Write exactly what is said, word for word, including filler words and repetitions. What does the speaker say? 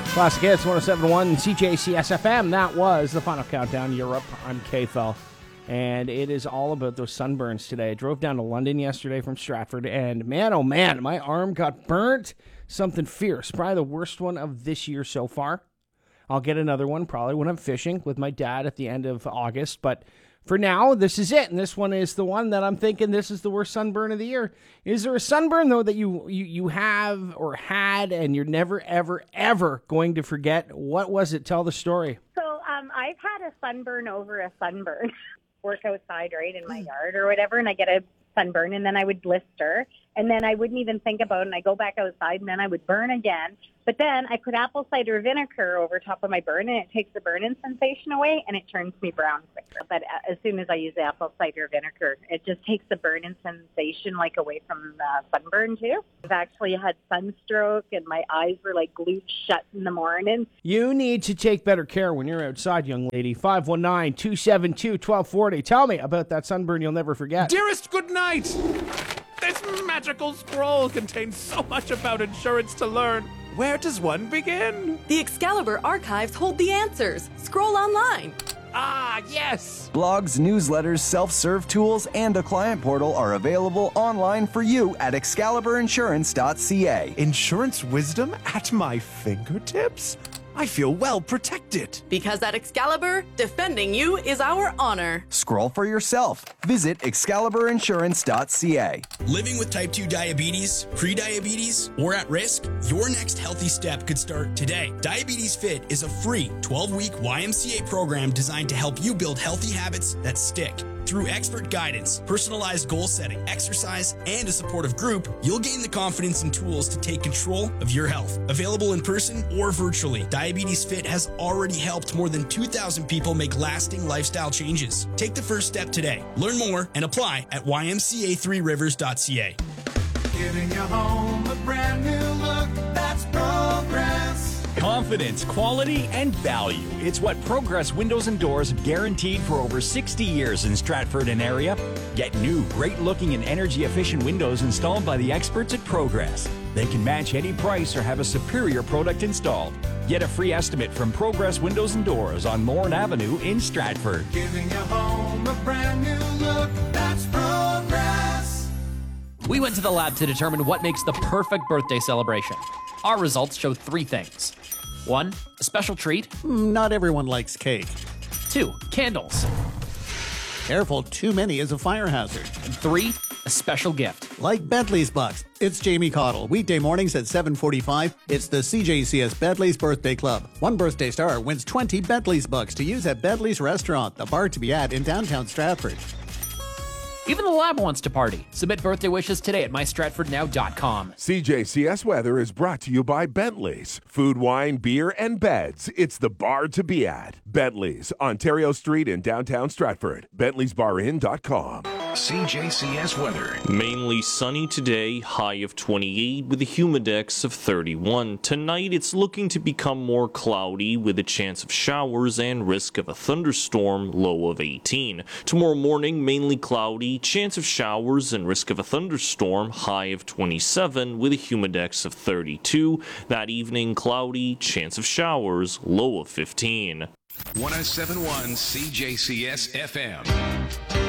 Classic Hits, one oh seven point one C J C S F M. That was the Final Countdown Europe. I'm K-Fel, and it is all about those sunburns today. I drove down to London yesterday from Stratford, and man, oh man, my arm got burnt. Something fierce. Probably the worst one of this year so far. I'll get another one probably when I'm fishing with my dad at the end of August, but for now, this is it, and this one is the one that I'm thinking this is the worst sunburn of the year. Is there a sunburn, though, that you, you, you have or had and you're never, ever, ever going to forget? What was it? Tell the story. So um, I've had a sunburn over a sunburn. Work outside, right, in my yard or whatever, and I get a sunburn, and then I would blister, and then I wouldn't even think about it, and I go back outside, and then I would burn again. But then I put apple cider vinegar over top of my burn, and it takes the burning sensation away, and it turns me brown quicker. But as soon as I use the apple cider vinegar, it just takes the burning sensation, like, away from the sunburn, too. I've actually had sunstroke, and my eyes were, like, glued shut in the morning. You need to take better care when you're outside, young lady. five one nine, two seven two, one two four zero. Tell me about that sunburn you'll never forget. Dearest, good night! This magical scroll contains so much about insurance to learn. Where does one begin? The Excalibur archives hold the answers. Scroll online. Ah, yes! Blogs, newsletters, self-serve tools, and a client portal are available online for you at excalibur insurance dot c a. Insurance wisdom at my fingertips? I feel well protected. Because at Excalibur, defending you is our honor. Scroll for yourself. Visit excalibur insurance dot c a. Living with type two diabetes, pre-diabetes, or at risk? Your next healthy step could start today. Diabetes Fit is a free twelve-week Y M C A program designed to help you build healthy habits that stick. Through expert guidance, personalized goal setting, exercise, and a supportive group, you'll gain the confidence and tools to take control of your health. Available in person or virtually, Diabetes Fit has already helped more than two thousand people make lasting lifestyle changes. Take the first step today. Learn more and apply at y m c a three rivers dot c a. Giving your home a brand new look, that's Progress. Confidence, quality, and value. It's what Progress Windows and Doors have guaranteed for over sixty years in Stratford and area. Get new, great-looking and energy-efficient windows installed by the experts at Progress. They can match any price or have a superior product installed. Get a free estimate from Progress Windows and Doors on Lorne Avenue in Stratford. Giving your home a brand new look, that's Progress. We went to the lab to determine what makes the perfect birthday celebration. Our results show three things. One, a special treat. Not everyone likes cake. Two, candles. Careful, too many is a fire hazard. And three, a special gift. Like Bentley's Bucks. It's Jamie Cottle. Weekday mornings at seven forty-five. It's the C J C S Bentley's Birthday Club. One birthday star wins twenty Bentley's Bucks to use at Bentley's Restaurant, the bar to be at in downtown Stratford. Even the lab wants to party. Submit birthday wishes today at my stratford now dot com. C J C S Weather is brought to you by Bentley's. Food, wine, beer, and beds. It's the bar to be at. Bentley's, Ontario Street in downtown Stratford. bentley's bar inn dot com. C J C S weather. Mainly sunny today, high of twenty-eight with a humidex of thirty-one. Tonight it's looking to become more cloudy with a chance of showers and risk of a thunderstorm, low of eighteen. Tomorrow morning, mainly cloudy, chance of showers and risk of a thunderstorm, high of twenty-seven with a humidex of thirty-two. That evening, cloudy, chance of showers, low of fifteen. one oh seven point one C J C S F M.